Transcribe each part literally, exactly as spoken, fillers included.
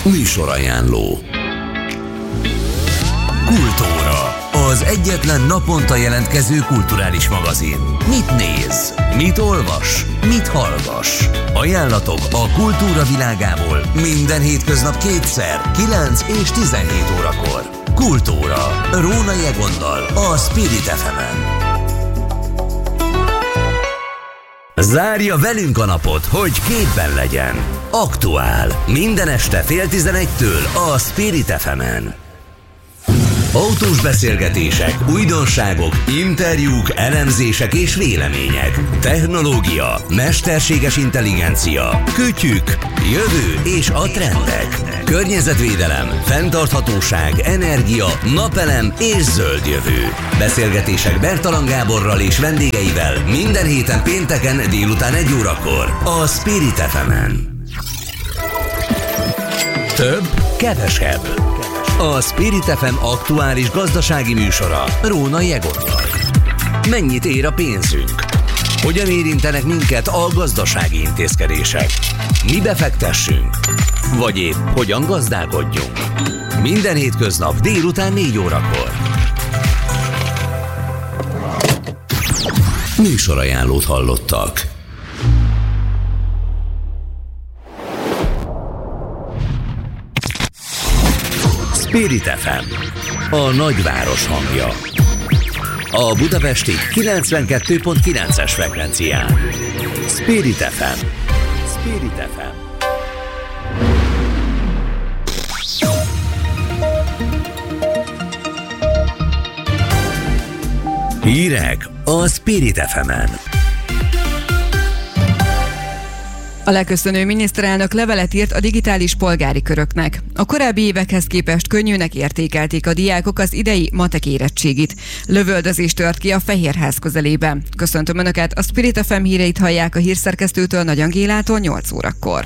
Műsorajánló. Kultúra, az egyetlen naponta jelentkező kulturális magazin. Mit néz? Mit olvas? Mit hallgass? Ajánlatok a kultúra világából minden hétköznap kétszer, kilenc és tizenhét órakor. Kultúra, Rónai Egonnal, a Spirit ef emen. Zárja velünk a napot, hogy képben legyen. Aktuál. Minden este fél tizenegytől a Spirit ef emen. Autós beszélgetések, újdonságok, interjúk, elemzések és vélemények. Technológia, mesterséges intelligencia, kütyük, jövő és a trendek. Környezetvédelem, fenntarthatóság, energia, napelem és zöld jövő. Beszélgetések Bertalan Gáborral és vendégeivel minden héten pénteken délután egy órakor a Spirit ef emen. Több, kevesebb. A Spirit ef em aktuális gazdasági műsora Rónai Egonnal. Mennyit ér a pénzünk? Hogyan érintenek minket a gazdasági intézkedések? Mi befektessünk? Vagy épp hogyan gazdálkodjunk? Minden hétköznap délután négy órakor. Műsorajánlót hallottak. Spirit ef em, a nagyváros hangja. A budapesti kilencvenkettő pont kilences frekvencián. Spirit ef em. Spirit ef em. Hírek a Spirit ef emen. A leköszönő miniszterelnök levelet írt a digitális polgári köröknek. A korábbi évekhez képest könnyűnek értékelték a diákok az idei matek érettségit. Lövöldözés tört ki a Fehérház közelében. Köszöntöm Önöket, a Spirit ef em híreit hallják a hírszerkesztőtől, Nagy Angélától nyolc órakor.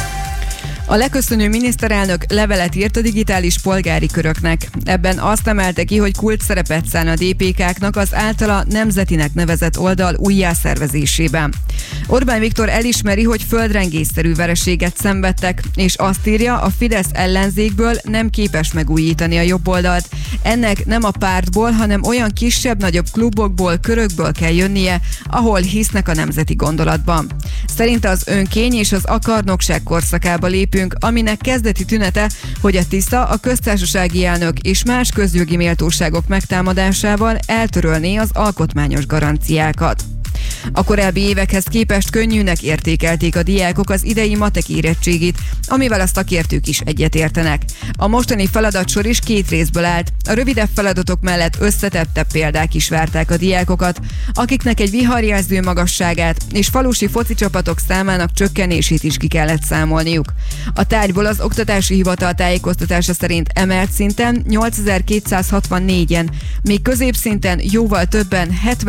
A leköszönő miniszterelnök levelet írt a digitális polgári köröknek. Ebben azt emelte ki, hogy kult szerepet szán a dé pé ká-knak az általa nemzetinek nevezett oldal újjászervezésében. Orbán Viktor elismeri, hogy földrengésszerű vereséget szenvedtek, és azt írja, a Fidesz ellenzékből nem képes megújítani a jobboldalt. Ennek nem a pártból, hanem olyan kisebb-nagyobb klubokból, körökből kell jönnie, ahol hisznek a nemzeti gondolatban. Szerinte az önkény és az akarnokság korszakába lépünk, aminek kezdeti tünete, hogy a Tisza, a köztársasági elnök és más közjogi méltóságok megtámadásával eltörölné az alkotmányos garanciákat. A korábbi évekhez képest könnyűnek értékelték a diákok az idei matek érettségit, amivel a szakértők is egyetértenek. A mostani feladatsor is két részből állt. A rövidebb feladatok mellett összetettebb példák is várták a diákokat, akiknek egy viharjelző magasságát és falusi foci csapatok számának csökkenését is ki kellett számolniuk. A tárgyból az Oktatási Hivatal tájékoztatása szerint emelt szinten nyolcezer-kétszázhatvannégyen, míg középszinten jóval többen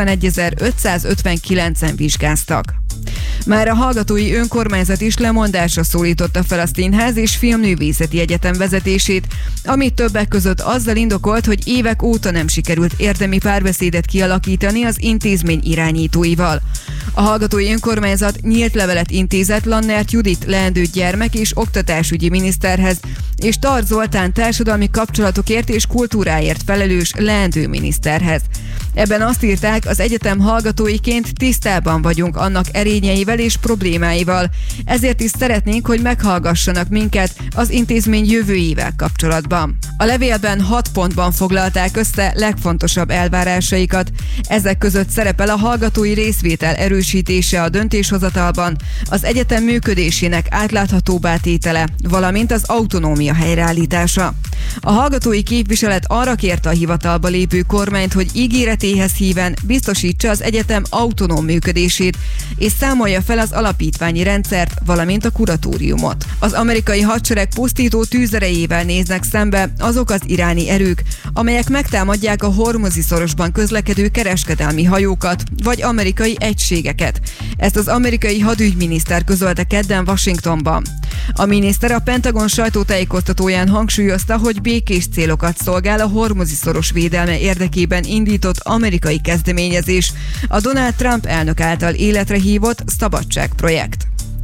hetvenegyezer-ötszázötvenkilencen vizsgáztak. Már a Hallgatói Önkormányzat is lemondásra szólította fel a Színház és Filmművészeti Egyetem vezetését, amit többek között azzal indokolt, hogy évek óta nem sikerült érdemi párbeszédet kialakítani az intézmény irányítóival. A Hallgatói Önkormányzat nyílt levelet intézett Lannert Judit leendő gyermek- és oktatásügyi miniszterhez, és Tar Zoltán társadalmi kapcsolatokért és kultúráért felelős leendő miniszterhez. Ebben azt írták, az egyetem hallgatóiként tisztában vagyunk annak erényeivel és problémáival, ezért is szeretnénk, hogy meghallgassanak minket az intézmény jövőjével kapcsolatban. A levélben hat pontban foglalták össze legfontosabb elvárásaikat. Ezek között szerepel a hallgatói részvétel erősítése a döntéshozatalban, az egyetem működésének átláthatóbbá tétele, valamint az autonómia helyreállítása. A hallgatói képviselet arra kérte a hivatalba lépő kormányt, hogy ígéretéhez híven biztosítsa az egyetem autonóm működését, és számolja fel az alapítványi rendszert, valamint a kuratóriumot. Az amerikai hadsereg pusztító tűzerejével néznek szembe azok az iráni erők, amelyek megtámadják a Hormuzi-szorosban közlekedő kereskedelmi hajókat, vagy amerikai egységeket. Ezt az amerikai hadügyminiszter közölte kedden Washingtonban. A miniszter a Pentagon sajtótájékoztatóján hangsúlyozta, hogy békés célokat szolgál a Hormuzi-szoros védelme érdekében indított amerikai kezdeményezés, a Donald Trump elnök által életre hívott szabadságprojekt.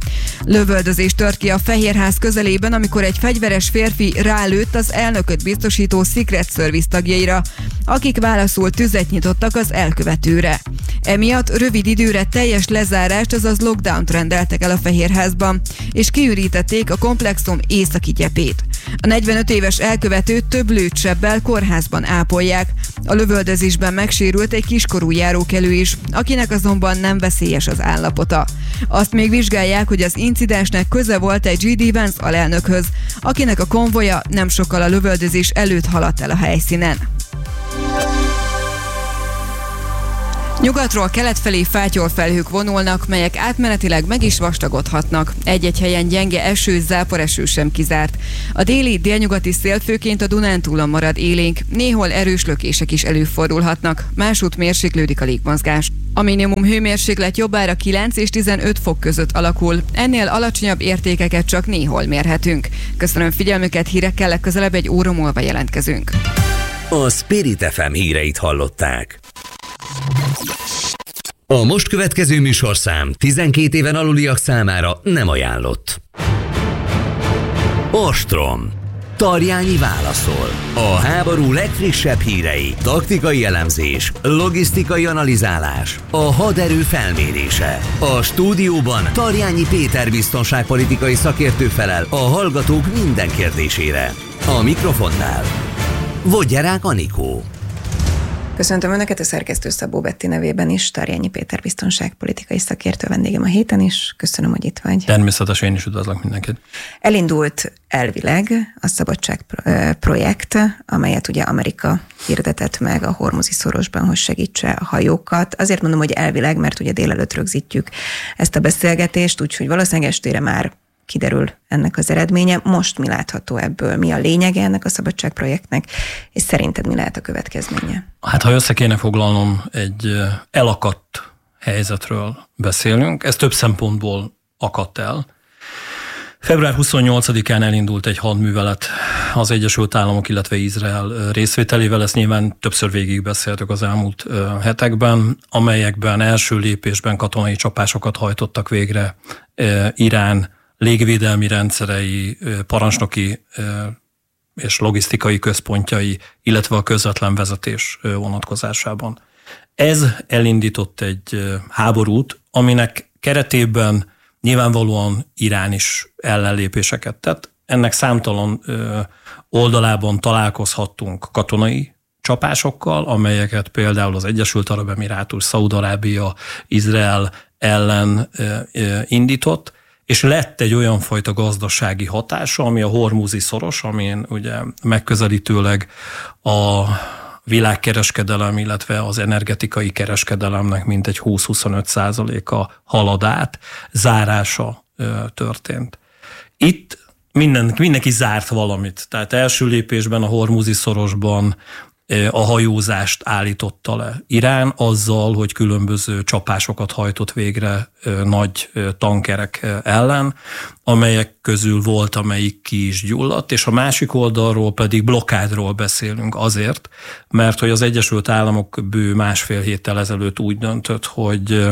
Lövöldözés tört ki a Fehérház közelében, amikor egy fegyveres férfi rálőtt az elnököt biztosító Secret Service tagjaira, akik válaszul tüzet nyitottak az elkövetőre. Emiatt rövid időre teljes lezárást, azaz lockdownt rendeltek el a Fehérházban, és kiürítették a komplexum északi gyepét. A negyvenöt éves elkövetőt több lőttsebbel kórházban ápolják. A lövöldözésben megsérült egy kiskorú járókelő is, akinek azonban nem veszélyes az állapota. Azt még vizsgálják, hogy az incidensnek köze volt egy J D Vance alelnökhöz, akinek a konvoja nem sokkal a lövöldözés előtt haladt el a helyszínen. Nyugatról kelet felé fátyolfelhők vonulnak, melyek átmenetileg meg is vastagodhatnak. Egy-egy helyen gyenge eső, záporeső sem kizárt. A déli, délnyugati szél főként a Dunántúlon marad élénk, néhol erős lökések is előfordulhatnak, másút mérséklődik a légmozgás. A minimum hőmérséklet jobbára kilenc és tizenöt fok között alakul, ennél alacsonyabb értékeket csak néhol mérhetünk. Köszönöm figyelmüket, hírekkel legközelebb egy óra múlva jelentkezünk. A Spirit ef em híreit hallották. A most következő műsorszám tizenkét éven aluliak számára nem ajánlott. Ostrom. Tarjányi válaszol. A háború legfrissebb hírei, taktikai elemzés, logisztikai analizálás, a haderő felmérése. A stúdióban Tarjányi Péter biztonságpolitikai szakértő felel a hallgatók minden kérdésére. A mikrofonnál Vogyarák Anikó. Köszöntöm Önöket, a szerkesztő Szabó Betti nevében is, Tarjányi Péter biztonságpolitikai szakértő vendégem a héten is. Köszönöm, hogy itt vagy. Természetesen én is üdvözlök mindenkit. Elindult elvileg a Szabadság projekt, amelyet ugye Amerika hirdetett meg a Hormuzi szorosban, hogy segítse a hajókat. Azért mondom, hogy elvileg, mert ugye délelőtt rögzítjük ezt a beszélgetést, úgyhogy valószínűleg estére már kiderül ennek az eredménye. Most mi látható ebből? Mi a lényege ennek a Szabadságprojektnek? És szerinted mi lehet a következménye? Hát ha össze kéne foglalnom, egy elakadt helyzetről beszélünk. Ez több szempontból akadt el. február huszonnyolcadikán elindult egy hadművelet az Egyesült Államok, illetve Izrael részvételével. Ezt nyilván többször végigbeszéltük az elmúlt hetekben, amelyekben első lépésben katonai csapásokat hajtottak végre Irán légvédelmi rendszerei, parancsnoki és logisztikai központjai, illetve a közvetlen vezetés vonatkozásában. Ez elindított egy háborút, aminek keretében nyilvánvalóan Irán is ellenlépéseket tett. Ennek számtalan oldalában találkozhattunk katonai csapásokkal, amelyeket például az Egyesült Arab Emirátus, Szaúd-Arábia, Izrael ellen indított, és lett egy olyan fajta gazdasági hatása, ami a Hormuzi szoros, amin ugye megközelítőleg a világkereskedelem, illetve az energetikai kereskedelemnek mintegy húsz-huszonöt százaléka halad át, zárása történt. Itt minden, mindenki zárt valamit. Tehát első lépésben a Hormuzi szorosban a hajózást állította le Irán azzal, hogy különböző csapásokat hajtott végre nagy tankerek ellen, amelyek közül volt, amelyik ki is gyulladt, és a másik oldalról pedig blokkádról beszélünk azért, mert hogy az Egyesült Államok bő másfél héttel ezelőtt úgy döntött, hogy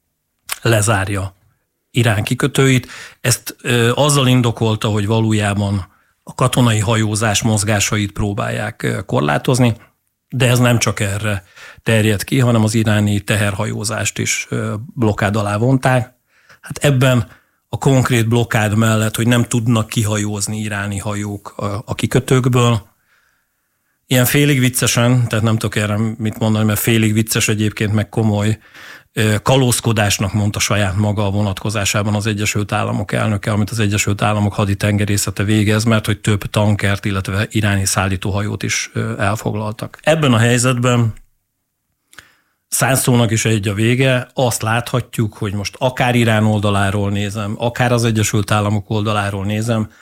lezárja Irán kikötőit. Ezt azzal indokolta, hogy valójában a katonai hajózás mozgásait próbálják korlátozni, de ez nem csak erre terjed ki, hanem az iráni teherhajózást is blokkád alá vonták. Hát ebben a konkrét blokkád mellett, hogy nem tudnak kihajózni iráni hajók a kikötőkből, ilyen félig viccesen, tehát nem tudok erre mit mondani, mert félig vicces egyébként, meg komoly kalózkodásnak mondta saját maga a vonatkozásában az Egyesült Államok elnöke, amit az Egyesült Államok haditengerészete végez, mert hogy több tankert, illetve iráni szállítóhajót is elfoglaltak. Ebben a helyzetben száz szónak is egy a vége, azt láthatjuk, hogy most akár Irán oldaláról nézem, akár az Egyesült Államok oldaláról nézem,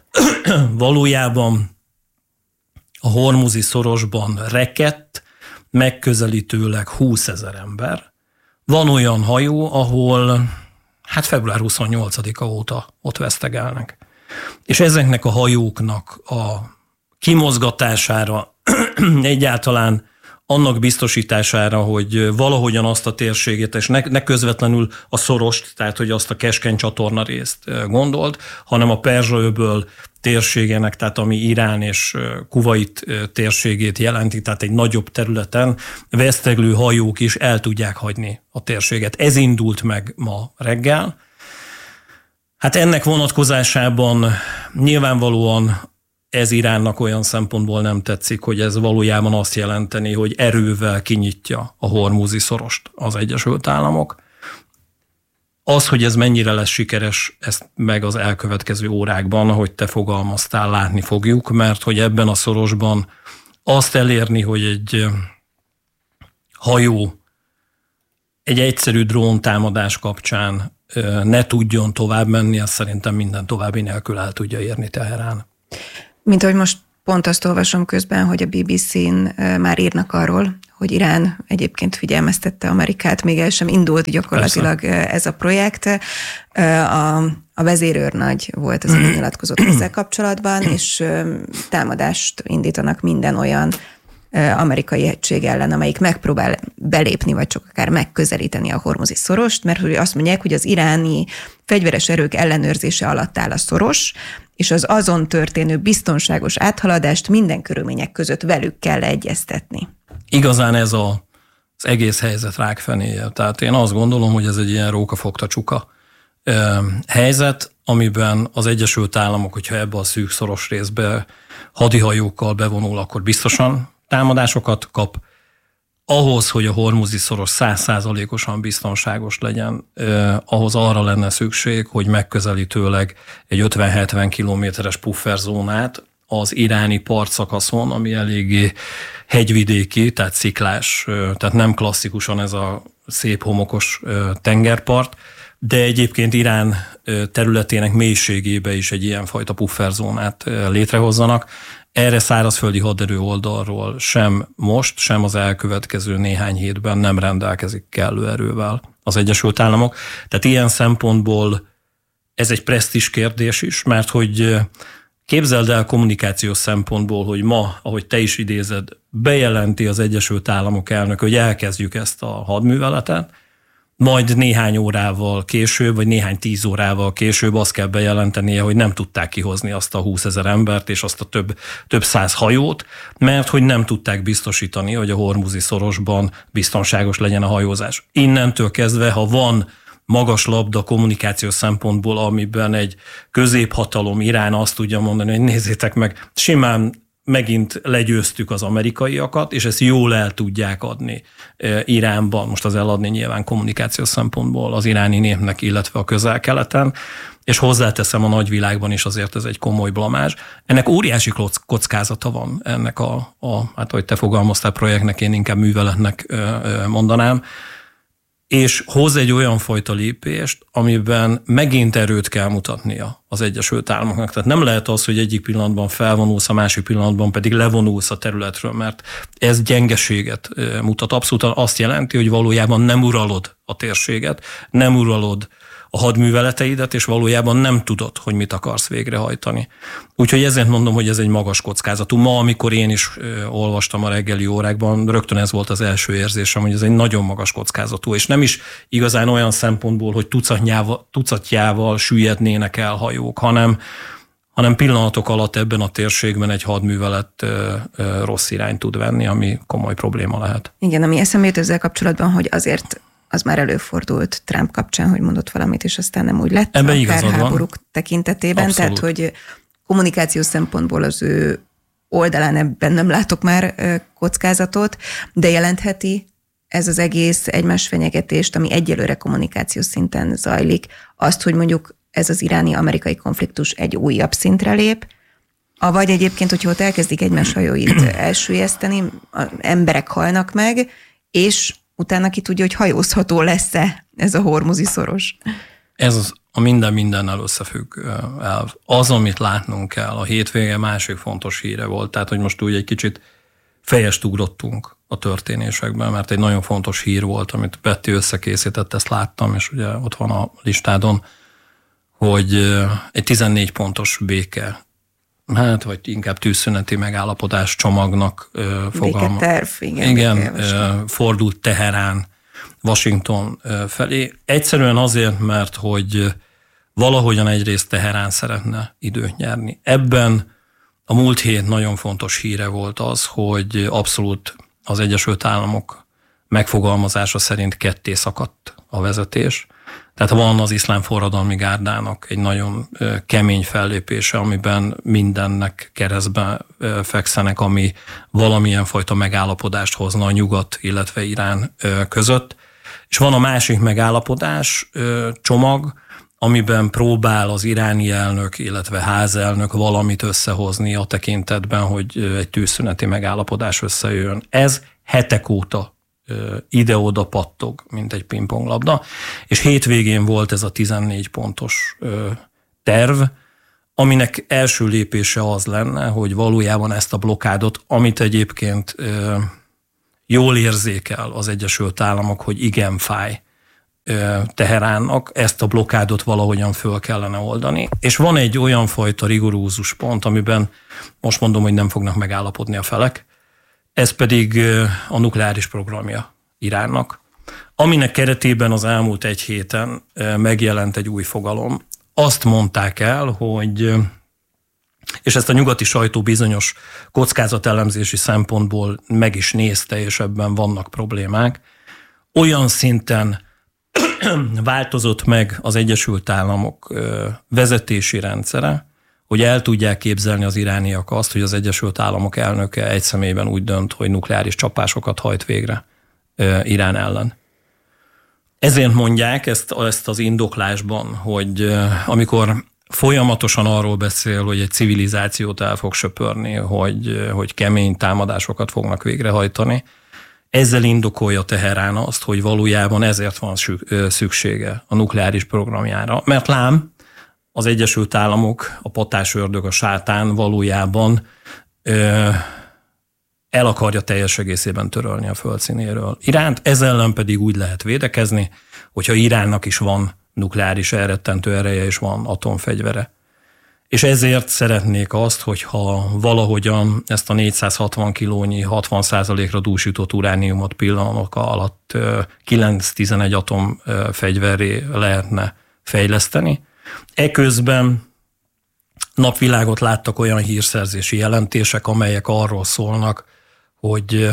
valójában a Hormuzi szorosban rekedt megközelítőleg húszezer ember. Van olyan hajó, ahol hát február huszonnyolcadika óta ott vesztegelnek. És ezeknek a hajóknak a kimozgatására egyáltalán annak biztosítására, hogy valahogyan azt a térséget, és ne, ne közvetlenül a Szorost, tehát hogy azt a keskeny csatorna részt gondolt, hanem a Perzsa-öböl térségének, tehát ami Irán és Kuvait térségét jelenti, tehát egy nagyobb területen veszteglő hajók is el tudják hagyni a térséget. Ez indult meg ma reggel. Hát ennek vonatkozásában nyilvánvalóan ez Iránnak olyan szempontból nem tetszik, hogy ez valójában azt jelenteni, hogy erővel kinyitja a hormuzi szorost az Egyesült Államok. Az, hogy ez mennyire lesz sikeres, ezt meg az elkövetkező órákban, ahogy te fogalmaztál, látni fogjuk, mert hogy ebben a szorosban azt elérni, hogy egy hajó egy egyszerű dróntámadás kapcsán ne tudjon tovább menni, azt szerintem minden további nélkül el tudja érni Teherán. Mint ahogy most pont azt olvasom közben, hogy a bé bé cén már írnak arról, hogy Irán egyébként figyelmeztette Amerikát, még el sem indult gyakorlatilag Persze. ez a projekt. A, a vezérőrnagy volt az, ami nyilatkozott ezzel kapcsolatban, és támadást indítanak minden olyan amerikai egység ellen, amelyik megpróbál belépni, vagy csak akár megközelíteni a hormuzi szorost, mert azt mondják, hogy az iráni fegyveres erők ellenőrzése alatt áll a szoros, és az azon történő biztonságos áthaladást minden körülmények között velük kell egyeztetni. Igazán ez a, az egész helyzet rákfenéje. Tehát én azt gondolom, hogy ez egy ilyen rókafogta csuka helyzet, amiben az Egyesült Államok, hogyha ebbe a szűk szoros részbe hadihajókkal bevonul, akkor biztosan támadásokat kap. Ahhoz, hogy a hormuzi szoros száz százalékosan biztonságos legyen, eh, ahhoz arra lenne szükség, hogy megközelítőleg egy ötven-hetven kilométeres pufferzónát az iráni partszakaszon, ami eléggé hegyvidéki, tehát sziklás, eh, tehát nem klasszikusan ez a szép homokos eh, tengerpart, de egyébként Irán területének mélységébe is egy ilyenfajta pufferzónát eh, létrehozzanak. Erre szárazföldi haderő oldalról sem most, sem az elkövetkező néhány hétben nem rendelkezik kellő erővel az Egyesült Államok. Tehát ilyen szempontból ez egy presztízs kérdés is, mert hogy képzeld el kommunikációs szempontból, hogy ma, ahogy te is idézed, bejelenti az Egyesült Államok elnök, hogy elkezdjük ezt a hadműveletet, majd néhány órával később, vagy néhány tíz órával később azt kell bejelentenie, hogy nem tudták kihozni azt a húszezer embert és azt a több, több száz hajót, mert hogy nem tudták biztosítani, hogy a hormuzi szorosban biztonságos legyen a hajózás. Innentől kezdve, ha van magas labda kommunikációs szempontból, amiben egy középhatalom, Irán azt tudja mondani, hogy nézzétek meg, simán megint legyőztük az amerikaiakat, és ezt jól el tudják adni Iránban, most az eladni nyilván kommunikációs szempontból az iráni népnek, illetve a Közel-Keleten, és hozzáteszem, a nagyvilágban is azért ez egy komoly blamás. Ennek óriási kockázata van, ennek a, a hát hogy te fogalmaztál, projektnek, én inkább műveletnek mondanám, és hoz egy olyan fajta lépést, amiben megint erőt kell mutatnia az Egyesült Államoknak. Tehát nem lehet az, hogy egyik pillanatban felvonulsz, a másik pillanatban pedig levonulsz a területről, mert ez gyengeséget mutat. Abszolút azt jelenti, hogy valójában nem uralod a térséget, nem uralod a hadműveleteidet, és valójában nem tudod, hogy mit akarsz végrehajtani. Úgyhogy ezért mondom, hogy ez egy magas kockázatú. Ma, amikor én is ö, olvastam a reggeli órákban, rögtön ez volt az első érzésem, hogy ez egy nagyon magas kockázatú, és nem is igazán olyan szempontból, hogy tucatjával, tucatjával süllyednének el hajók, hanem, hanem pillanatok alatt ebben a térségben egy hadművelet ö, ö, rossz irányt tud venni, ami komoly probléma lehet. Igen, ami eszembe jut ezzel kapcsolatban, hogy azért az már előfordult Trump kapcsán, hogy mondott valamit, és aztán nem úgy lett. Ebben akár háborúk van. Tekintetében. Abszolút. Tehát, hogy kommunikációs szempontból az ő oldalán ebben nem látok már kockázatot, de jelentheti ez az egész egymás fenyegetést, ami egyelőre kommunikációs szinten zajlik, azt, hogy mondjuk ez az iráni-amerikai konfliktus egy újabb szintre lép, vagy egyébként, hogyha ott elkezdik egymás hajóit elsüllyeszteni, emberek halnak meg, és utána ki tudja, hogy hajózható lesz-e ez a hormuzi szoros. Ez az, a minden mindennel összefügg el. Az, amit látnunk kell, a hétvége másik fontos híre volt, tehát hogy most úgy egy kicsit fejest ugrottunk a történésekben, mert egy nagyon fontos hír volt, amit Betty összekészített, ezt láttam, és ugye ott van a listádon, hogy egy tizennégy pontos béke hát vagy inkább tűzszüneti megállapodás csomagnak fogalma. Béketerv, igen. Igen, fordult Teherán Washington felé. Egyszerűen azért, mert hogy valahogyan egyrészt Teherán szeretne időt nyerni. Ebben a múlt hét nagyon fontos híre volt az, hogy abszolút az Egyesült Államok megfogalmazása szerint ketté szakadt a vezetés. Tehát van az iszlám forradalmi gárdának egy nagyon kemény fellépése, amiben mindennek keresztbe fekszenek, ami valamilyen fajta megállapodást hozna a nyugat, illetve Irán között. És van a másik megállapodás csomag, amiben próbál az iráni elnök, illetve házelnök valamit összehozni a tekintetben, hogy egy tűzszüneti megállapodás összejön. Ez hetek óta ide-oda pattog, mint egy pingponglabda, és hétvégén volt ez a tizennégy pontos terv, aminek első lépése az lenne, hogy valójában ezt a blokádot, amit egyébként jól érzékel az Egyesült Államok, hogy igen fáj Teheránnak, ezt a blokádot valahogyan föl kellene oldani. És van egy olyan fajta rigorózus pont, amiben most mondom, hogy nem fognak megállapodni a felek, ez pedig a nukleáris programja Iránnak, aminek keretében az elmúlt egy héten megjelent egy új fogalom. Azt mondták el, hogy, és ezt a nyugati sajtó bizonyos kockázatelemzési szempontból meg is nézte, és ebben vannak problémák, olyan szinten változott meg az Egyesült Államok vezetési rendszere, hogy el tudják képzelni az irániak azt, hogy az Egyesült Államok elnöke egy személyben úgy dönt, hogy nukleáris csapásokat hajt végre Irán ellen. Ezért mondják ezt, ezt az indoklásban, hogy amikor folyamatosan arról beszél, hogy egy civilizációt el fog söpörni, hogy, hogy kemény támadásokat fognak végrehajtani, ezzel indokolja Teherán azt, hogy valójában ezért van szüksége a nukleáris programjára. Mert lám, az Egyesült Államok, a patás ördög, a sátán valójában ö, el akarja teljes egészében törölni a földszínéről Iránt, ez ellen pedig úgy lehet védekezni, hogyha Iránnak is van nukleáris elrettentő ereje és van atomfegyvere. És ezért szeretnék azt, hogyha valahogyan ezt a négyszázhatvan kilónyi, hatvan százalékra dúsított urániumot pillanatok alatt kilenc-tizenegy atomfegyverré lehetne fejleszteni. Eközben napvilágot láttak olyan hírszerzési jelentések, amelyek arról szólnak, hogy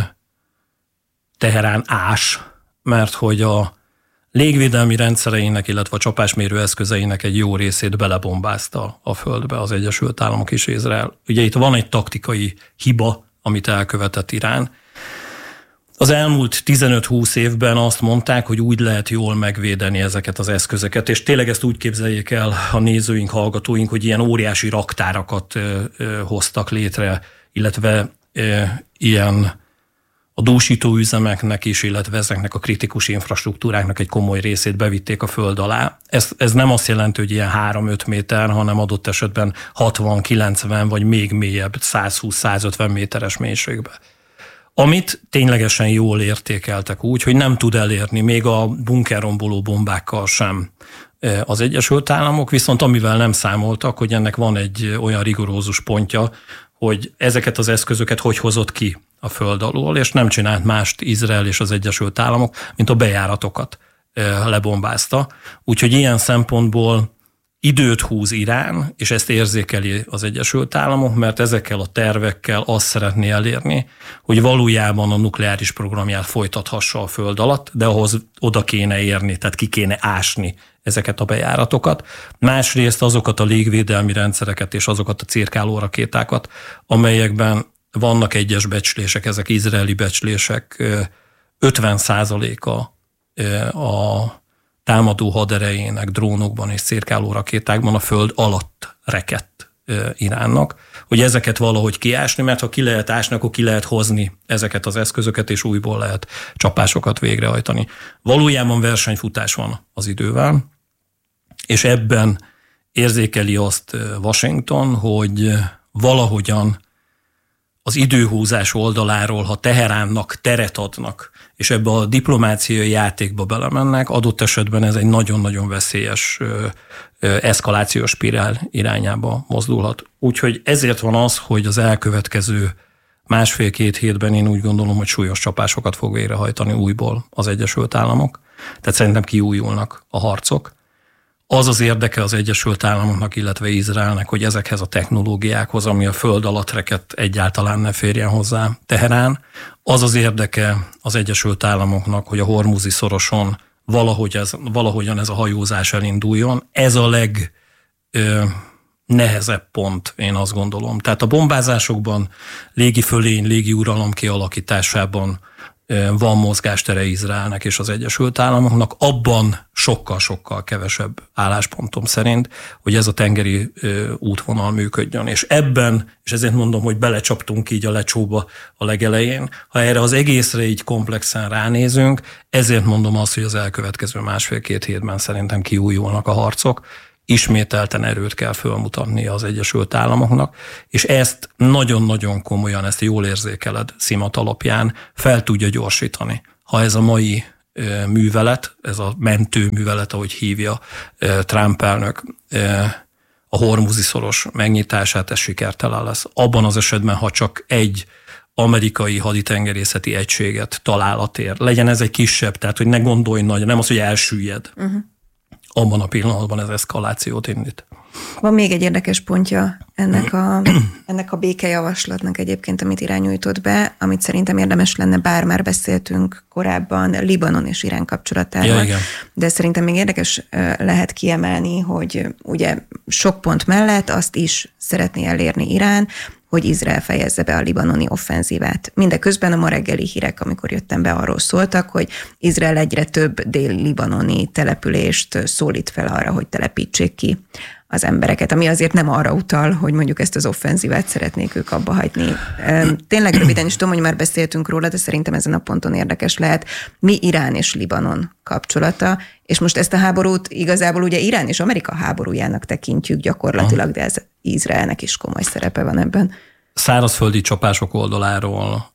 Teherán ás, mert hogy a légvédelmi rendszereinek, illetve a csapásmérő eszközeinek egy jó részét belebombázta a földbe az Egyesült Államok és Izrael. Ugye itt van egy taktikai hiba, amit elkövetett Irán. Az elmúlt tizenöt-húsz évben azt mondták, hogy úgy lehet jól megvédeni ezeket az eszközöket, és tényleg ezt úgy képzeljék el a nézőink, hallgatóink, hogy ilyen óriási raktárakat ö, ö, hoztak létre, illetve ö, ilyen a dúsító üzemeknek is, illetve ezeknek a kritikus infrastruktúráknak egy komoly részét bevitték a föld alá. Ez, ez nem azt jelenti, hogy ilyen három-öt méter, hanem adott esetben hatvan-kilencven vagy még mélyebb, százhúsz-százötven méteres mélységbe. Amit ténylegesen jól értékeltek úgy, hogy nem tud elérni még a bunkerromboló bombákkal sem az Egyesült Államok, viszont amivel nem számoltak, hogy ennek van egy olyan rigorózus pontja, hogy ezeket az eszközöket hogy hozott ki a föld alól, és nem csinált mást Izrael és az Egyesült Államok, mint a bejáratokat lebombázta. Úgyhogy ilyen szempontból időt húz Irán, és ezt érzékeli az Egyesült Államok, mert ezekkel a tervekkel azt szeretné elérni, hogy valójában a nukleáris programját folytathassa a föld alatt, de ahhoz oda kéne érni, tehát ki kéne ásni ezeket a bejáratokat. Másrészt azokat a légvédelmi rendszereket és azokat a cirkáló rakétákat, amelyekben vannak egyes becslések, ezek izraeli becslések, ötven százaléka a támadó haderejének drónokban és cirkáló rakétákban a föld alatt rekedt Iránnak, hogy ezeket valahogy kiásni, mert ha ki lehet ásni, akkor ki lehet hozni ezeket az eszközöket, és újból lehet csapásokat végrehajtani. Valójában versenyfutás van az idővel, és ebben érzékeli azt Washington, hogy valahogyan az időhúzás oldaláról, ha Teheránnak teret adnak, és ebbe a diplomáciai játékba belemennek, adott esetben ez egy nagyon-nagyon veszélyes eszkalációs spirál irányába mozdulhat. Úgyhogy ezért van az, hogy az elkövetkező másfél-két hétben én úgy gondolom, hogy súlyos csapásokat fog végrehajtani újból az Egyesült Államok. Tehát szerintem kiújulnak a harcok. Az az érdeke az Egyesült Államoknak, illetve Izraelnek, hogy ezekhez a technológiákhoz, ami a föld alatt rekett, egyáltalán ne férjen hozzá Teherán. Az az érdeke az Egyesült Államoknak, hogy a hormuzi szoroson valahogy ez, valahogyan ez a hajózás elinduljon. Ez a leg ö, nehezebb pont, én azt gondolom. Tehát a bombázásokban, légi fölény, légi uralom kialakításában van mozgástere Izraelnek és az Egyesült Államoknak, abban sokkal-sokkal kevesebb álláspontom szerint, hogy ez a tengeri útvonal működjön. És ebben, és ezért mondom, hogy belecsaptunk így a lecsóba a legelején, ha erre az egészre így komplexen ránézünk, ezért mondom azt, hogy az elkövetkező másfél-két hétben szerintem kiújulnak a harcok, ismételten erőt kell fölmutatni az Egyesült Államoknak, és ezt nagyon-nagyon komolyan, ezt jól érzékeled Szimat alapján fel tudja gyorsítani. Ha ez a mai művelet, ez a mentő művelet, ahogy hívja Trump elnök, a hormuzi szoros megnyitását, ez sikertelen lesz. Abban az esetben, ha csak egy amerikai haditengerészeti egységet talál a tér, legyen ez egy kisebb, tehát hogy ne gondolj nagy, nem az, hogy elsüllyed. Uh-huh. Abban a pillanatban ez eszkalációt indít. Van még egy érdekes pontja ennek a, ennek a békejavaslatnak egyébként, amit irányújtott be, amit szerintem érdemes lenne, bár már beszéltünk korábban Libanon és Irán kapcsolatáról. Ja, de szerintem még érdekes lehet kiemelni, hogy ugye sok pont mellett azt is szeretné elérni Irán, hogy Izrael fejezze be a libanoni offenzívát. Mindeközben a ma reggeli hírek, amikor jöttem be, arról szóltak, hogy Izrael egyre több dél-libanoni települést szólít fel arra, hogy telepítsék ki az embereket, ami azért nem arra utal, hogy mondjuk ezt az offenzívát szeretnék ők abba hagyni. Tényleg röviden is tudom, hogy már beszéltünk róla, de szerintem ezen a ponton érdekes lehet, mi Irán és Libanon kapcsolata, és most ezt a háborút igazából ugye Irán és Amerika háborújának tekintjük gyakorlatilag, de ez Izraelnek is komoly szerepe van ebben. Szárazföldi csapások oldaláról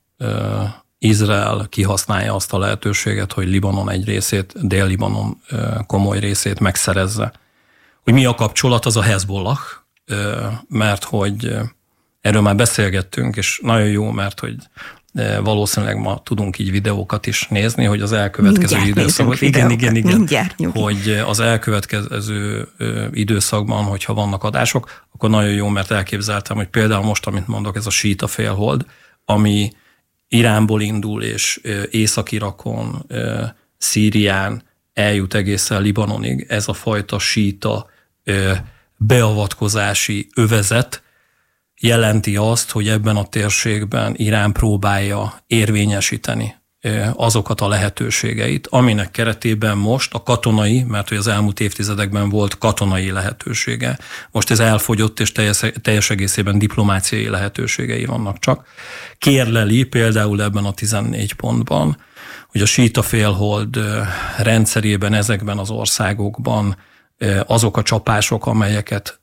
Izrael kihasználja azt a lehetőséget, hogy Libanon egy részét, Dél-Libanon komoly részét megszerezze. Hogy mi a kapcsolat, az a Hezbollah, mert hogy erről már beszélgettünk, és nagyon jó, mert hogy valószínűleg ma tudunk így videókat is nézni, hogy az elkövetkező időszakban, igen, igen, igen, hogy az elkövetkező időszakban, hogyha vannak adások, akkor nagyon jó, mert elképzeltem, hogy például most, amit mondok, ez a síta félhold, ami Iránból indul, és Észak-Irakon, Szírián eljut egészen Libanonig, ez a fajta síta beavatkozási övezet jelenti azt, hogy ebben a térségben Irán próbálja érvényesíteni azokat a lehetőségeit, aminek keretében most a katonai, mert hogy az elmúlt évtizedekben volt katonai lehetősége, most ez elfogyott, és teljes, teljes egészében diplomáciai lehetőségei vannak csak. Kérleli például ebben a tizennégy pontban, hogy a síta félhold rendszerében, ezekben az országokban azok a csapások, amelyeket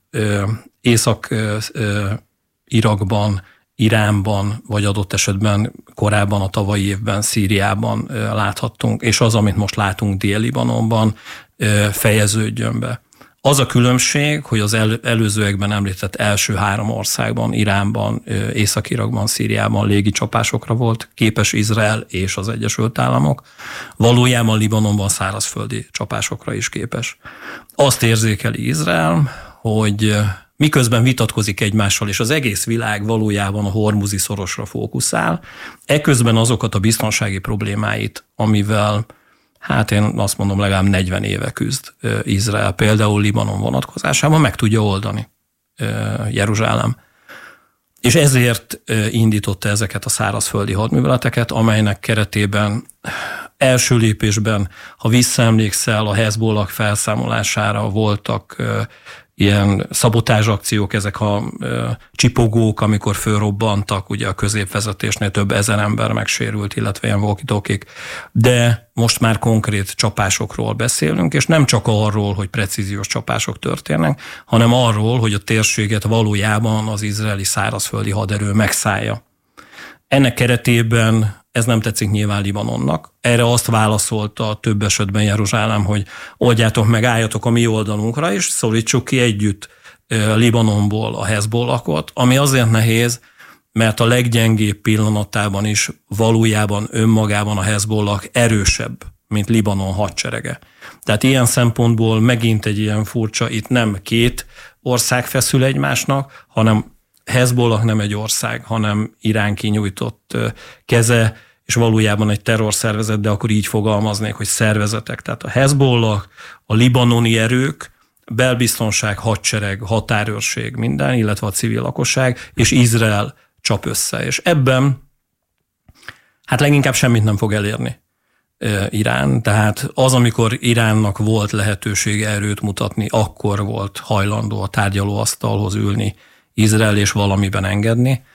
Észak-Irakban, Iránban, vagy adott esetben korábban a tavalyi évben Szíriában láthattunk, és az, amit most látunk Dél-Libanonban, fejeződjön be. Az a különbség, hogy az el, előzőekben említett első három országban, Iránban, Észak-Irakban, Szíriában légi csapásokra volt képes Izrael és az Egyesült Államok, valójában Libanonban szárazföldi csapásokra is képes. Azt érzékeli Izrael, hogy miközben vitatkozik egymással, és az egész világ valójában a hormuzi szorosra fókuszál, eközben azokat a biztonsági problémáit, amivel hát én azt mondom, legalább negyven éve küzd Izrael, például Libanon vonatkozásában meg tudja oldani Jeruzsálem. És ezért indította ezeket a szárazföldi hadműveleteket, amelynek keretében első lépésben, ha visszaemlékszel, a Hezbollah felszámolására voltak ilyen szabotázsakciók, ezek a e, csipogók, amikor fölrobbantak, ugye a középvezetésnél több ezer ember megsérült, illetve ilyen walkie-talkiek, de most már konkrét csapásokról beszélünk, és nem csak arról, hogy precíziós csapások történnek, hanem arról, hogy a térséget valójában az izraeli szárazföldi haderő megszállja. Ennek keretében ez nem tetszik nyilván Libanonnak. Erre azt válaszolta több esetben Jeruzsálem, hogy oldjátok meg, álljatok a mi oldalunkra, és szorítsuk ki együtt Libanonból a Hezbollahot, ami azért nehéz, mert a leggyengébb pillanatában is valójában önmagában a Hezbollah erősebb, mint Libanon hadserege. Tehát ilyen szempontból megint egy ilyen furcsa, itt nem két ország feszül egymásnak, hanem Hezbollah nem egy ország, hanem Irán kinyújtott keze, és valójában egy terrorszervezet, de akkor így fogalmaznék, hogy szervezetek. Tehát a Hezbollah, a libanoni erők, belbiztonság, hadsereg, határőrség, minden, illetve a civil lakosság, és Izrael csap össze. És ebben hát leginkább semmit nem fog elérni Irán. Tehát az, amikor Iránnak volt lehetősége erőt mutatni, akkor volt hajlandó a tárgyalóasztalhoz ülni Izrael és valamiben engedni.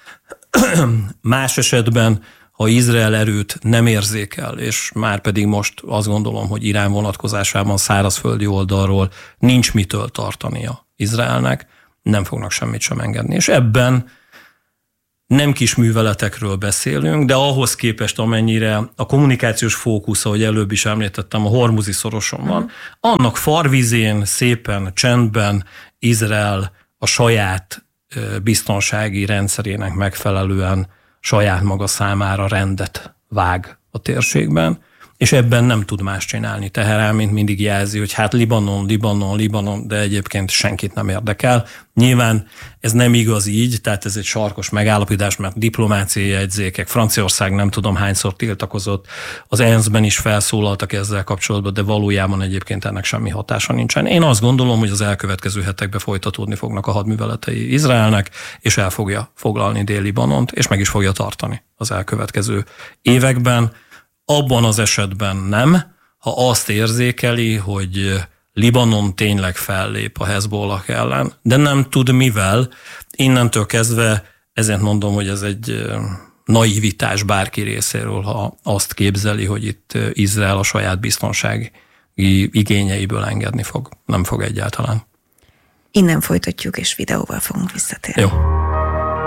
Más esetben, ha Izrael erőt nem érzékel, és már pedig most azt gondolom, hogy Irán vonatkozásában szárazföldi oldalról nincs mitől tartania Izraelnek, nem fognak semmit sem engedni. És ebben nem kis műveletekről beszélünk, de ahhoz képest, amennyire a kommunikációs fókusz, ahogy előbb is említettem, a Hormuzi szoroson van, uh-huh. annak farvizén, szépen, csendben Izrael a saját biztonsági rendszerének megfelelően saját maga számára rendet vág a térségben, és ebben nem tud más csinálni. Teherán, mint mindig jelzi, hogy hát Libanon, Libanon, Libanon, de egyébként senkit nem érdekel. Nyilván ez nem igaz így, tehát ez egy sarkos megállapítás, mert diplomáciai jegyzékek, Franciaország nem tudom hányszor tiltakozott, az é en es-ben is felszólaltak ezzel kapcsolatban, de valójában egyébként ennek semmi hatása nincsen. Én azt gondolom, hogy az elkövetkező hetekben folytatódni fognak a hadműveletei Izraelnek, és el fogja foglalni Dél-Libanont, és meg is fogja tartani az elkövetkező években. Abban az esetben nem, ha azt érzékeli, hogy Libanon tényleg fellép a Hezbollah ellen, de nem tud mivel. Innentől kezdve, ezért mondom, hogy ez egy naivitás bárki részéről, ha azt képzeli, hogy itt Izrael a saját biztonsági igényeiből engedni fog. Nem fog egyáltalán. Innen folytatjuk, és videóval fogunk visszatérni. Jó.